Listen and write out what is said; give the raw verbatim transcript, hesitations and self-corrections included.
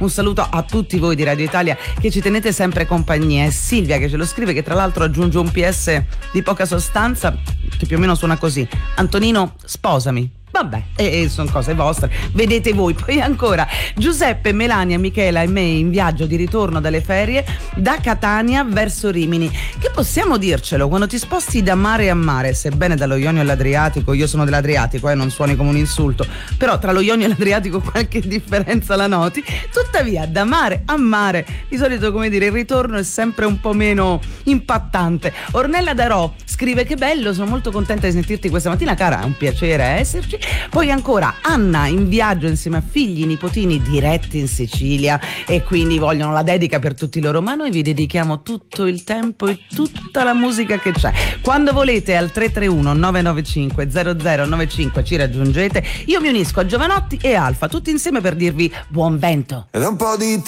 Un saluto a tutti voi di Radio Italia che ci tenete sempre compagnia. È Silvia che ce lo scrive, che tra l'altro aggiunge un P S di poca sostanza che più o meno suona così: Antonino, sposami. Vabbè, e, e sono cose vostre, vedete voi. Poi ancora Giuseppe, Melania, Michela e me in viaggio di ritorno dalle ferie da Catania verso Rimini. Che possiamo dircelo, quando ti sposti da mare a mare, sebbene dallo Ionio all'Adriatico, io sono dell'Adriatico, eh, non suoni come un insulto, però tra lo Ionio e l'Adriatico qualche differenza la noti, tuttavia da mare a mare di solito, come dire, il ritorno è sempre un po' meno impattante. Ornella Darò scrive: che bello, sono molto contenta di sentirti questa mattina, cara, è un piacere esserci. Poi ancora Anna in viaggio insieme a figli, nipotini diretti in Sicilia e quindi vogliono la dedica per tutti loro, ma noi vi dedichiamo tutto il tempo e tutta la musica che c'è. Quando volete al tre tre uno nove nove cinque zero zero nove cinque ci raggiungete, io mi unisco a Giovanotti e Alfa tutti insieme per dirvi buon vento. Ed un po' di